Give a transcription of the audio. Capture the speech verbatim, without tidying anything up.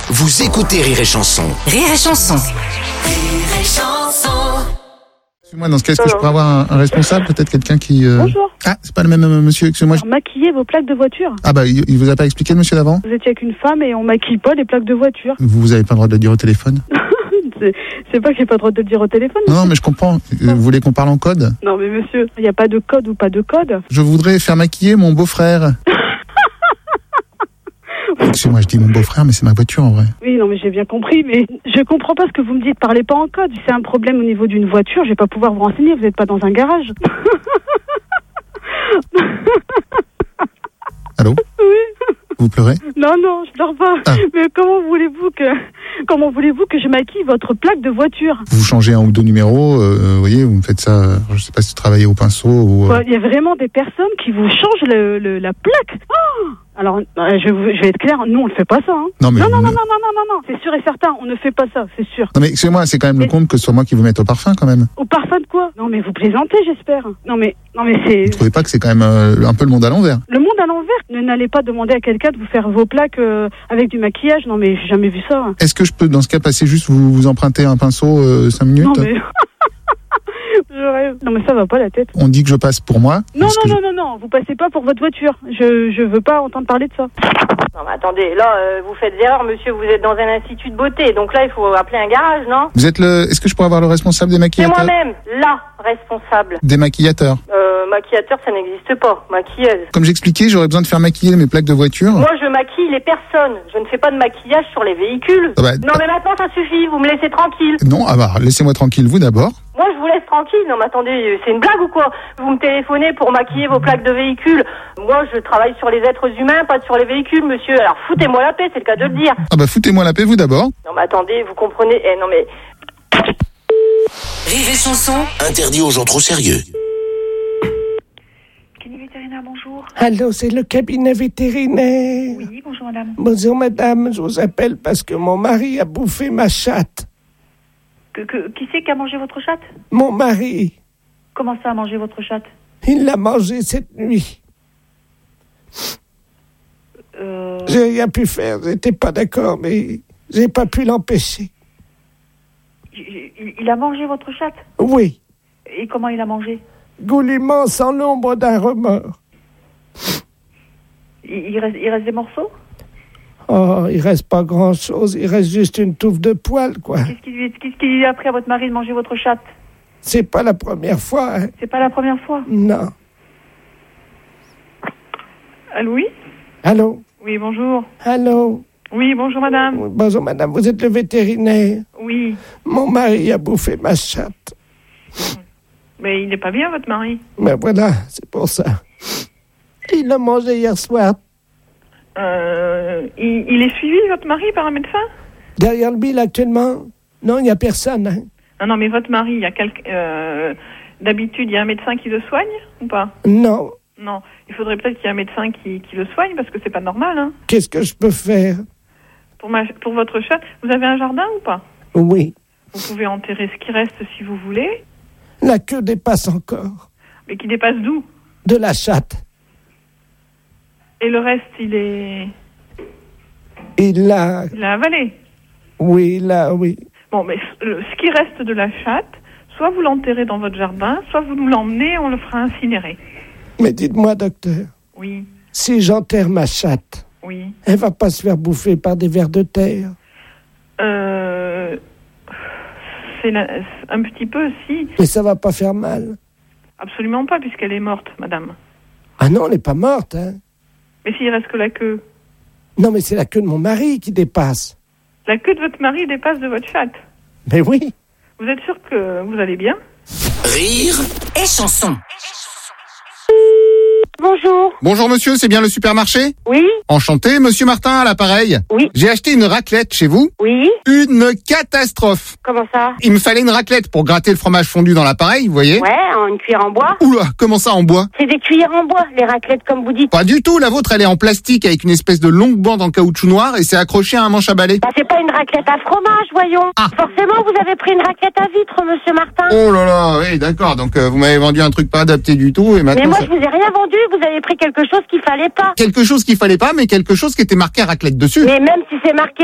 Vous écoutez Rire et Chanson. Rire et Chanson. Rire et Chanson. Excusez-moi, dans ce cas, est-ce que je pourrais avoir un, un responsable, peut-être quelqu'un qui... Euh... Bonjour. Ah, c'est pas le même euh, monsieur, excusez-moi. Je... Maquiller vos plaques de voiture. Ah bah, il, il vous a pas expliqué le monsieur d'avant? Vous étiez avec une femme et on maquille pas les plaques de voiture. Vous, vous avez pas le droit de le dire au téléphone? c'est, c'est pas que j'ai pas le droit de le dire au téléphone. Non, non, mais je comprends. Euh, Vous voulez qu'on parle en code? Non mais monsieur, il n'y a pas de code ou pas de code. Je voudrais faire maquiller mon beau-frère. Excusez-moi, je dis mon beau-frère, mais c'est ma voiture en vrai. Oui, non mais j'ai bien compris, mais je comprends pas ce que vous me dites. Parlez pas en code. Si c'est un problème au niveau d'une voiture, je vais pas pouvoir vous renseigner. Vous n'êtes pas dans un garage. Allô? Oui. Vous pleurez? Non, non, je pleure pas. Ah. Mais comment voulez-vous que, comment voulez-vous que je maquille votre plaque de voiture? Vous changez un ou deux numéros, euh, vous voyez, vous me faites ça, euh, je sais pas si vous travaillez au pinceau ou... Il y a vraiment des personnes qui vous changent le, le, la plaque. Oh, alors, euh, je, vais vous- je vais être clair, nous on ne fait pas ça. Hein. Non, mais non, non, vous non, me- non, non, non, non, non, c'est sûr et certain, on ne fait pas ça, c'est sûr. Non mais excusez-moi, c'est quand même le Mais- compte que ce soit moi qui vous mette au parfum quand même. Au parfum de quoi? Non mais vous plaisantez, j'espère. Non mais, non mais c'est Vous trouvez pas que c'est quand même euh, un peu le monde à l'envers? le monde à l'envers. Ne n'allez pas demander à quelqu'un de vous faire vos plaques euh, avec du maquillage. Non mais j'ai jamais vu ça. Est-ce que je peux dans ce cas passer juste vous, vous emprunter un pinceau euh, cinq minutes? Non mais, je rêve. Non mais ça va pas la tête. On dit que je passe pour moi. Non parce que non je- non non non, vous passez pas pour votre voiture. Je je veux pas entendre parler de ça. Non, mais attendez, là, euh, vous faites erreur, monsieur, vous êtes dans un institut de beauté, donc là, il faut appeler un garage, non? Vous êtes le... Est-ce que je pourrais avoir le responsable des C'est maquillateurs? moi-même, la responsable. Des maquillateurs. Euh, maquillateur, ça n'existe pas, maquilleuse. Comme j'expliquais, j'aurais besoin de faire maquiller mes plaques de voiture. Moi, je maquille les personnes, je ne fais pas de maquillage sur les véhicules. Ah bah, Non, mais maintenant, ça suffit, vous me laissez tranquille. Non, ah bah, laissez-moi tranquille, vous d'abord. Moi, je vous laisse tranquille. Non, mais attendez, c'est une blague ou quoi? Vous me téléphonez pour maquiller vos plaques de véhicules. Moi, je travaille sur les êtres humains, pas sur les véhicules, monsieur. Alors, foutez-moi la paix, c'est le cas de le dire. Ah bah, foutez-moi la paix, vous d'abord. Non, mais attendez, vous comprenez? Eh, non, mais... Rire et Chanson. Interdit aux gens trop sérieux. Cabinet vétérinaire, bonjour. Allô, c'est le cabinet vétérinaire. Oui, bonjour madame. Bonjour madame, je vous appelle parce que mon mari a bouffé ma chatte. Que, que, qui c'est qui a mangé votre chatte? Mon mari, Comment ça a mangé votre chatte? il l'a mangé cette nuit. euh, J'ai rien pu faire, j'étais pas d'accord, mais j'ai pas pu l'empêcher. il, il a mangé votre chatte? Oui, Et comment il a mangé? goulûment sans l'ombre d'un remords. il, il, reste, il reste des morceaux? Oh, il reste pas grand-chose, il reste juste une touffe de poils, quoi. Qu'est-ce qui, lui- qu'est-ce qui lui a appris à votre mari de manger votre chatte? C'est pas la première fois, hein. C'est pas la première fois. Non. Allô, oui? Allô? Oui, bonjour. Allô? Oui, bonjour madame. Bonjour madame, vous êtes le vétérinaire. Oui, Mon mari a bouffé ma chatte. mais il n'est pas bien votre mari. Ben voilà, c'est pour ça. Il l'a mangé hier soir. Euh, il, il est suivi votre mari par un médecin? Derrière le bill actuellement? Non, il n'y a personne. Hein. Ah non, mais votre mari, il y a quelqu'un... Euh, d'habitude, il y a un médecin qui le soigne ou pas? Non. Non, il faudrait peut-être qu'il y ait un médecin qui, qui le soigne parce que c'est pas normal, hein. Qu'est-ce que je peux faire? Pour, ma, pour votre chatte, vous avez un jardin ou pas? Oui. Vous pouvez enterrer ce qui reste si vous voulez, La queue dépasse encore. mais qui dépasse d'où? De la chatte. Et le reste, il est... Il l'a... Il a avalé. Oui, là, oui. Bon, mais ce ce qui reste de la chatte, soit vous l'enterrez dans votre jardin, soit vous nous l'emmenez, on le fera incinérer. Mais dites-moi, docteur, Oui, si j'enterre ma chatte, oui. elle va pas se faire bouffer par des vers de terre? Euh... C'est la- un petit peu, si. Mais ça va pas faire mal? Absolument pas, puisqu'elle est morte, madame. Ah non, elle n'est pas morte, hein. Mais s'il reste que la queue. Non, mais c'est la queue de mon mari qui dépasse. La queue de votre mari dépasse de votre chatte. Mais oui. Vous êtes sûr que vous allez bien? Rire Et Chanson. Bonjour. Bonjour monsieur, c'est bien le supermarché? Oui? Enchanté, monsieur Martin à l'appareil. Oui. J'ai acheté une raclette chez vous. Oui? Une catastrophe. Comment ça? Il me fallait une raclette pour gratter le fromage fondu dans l'appareil, vous voyez? Ouais, en une cuillère en bois. Oula, comment ça en bois? C'est des cuillères en bois, les raclettes, comme vous dites. Pas du tout, la vôtre elle est en plastique avec une espèce de longue bande en caoutchouc noir et c'est accroché à un manche à balai. Bah, c'est pas une raclette à fromage, voyons. Ah. Forcément, vous avez pris une raclette à vitre, monsieur Martin. Oh là là, oui d'accord, donc euh, vous m'avez vendu un truc pas adapté du tout et Mais maintenant moi, ça- je vous ai rien vendu, vous avez pris quelque chose qu'il fallait pas. quelque chose qu'il fallait pas mais quelque chose qui était marqué raclette dessus. Mais même si c'est marqué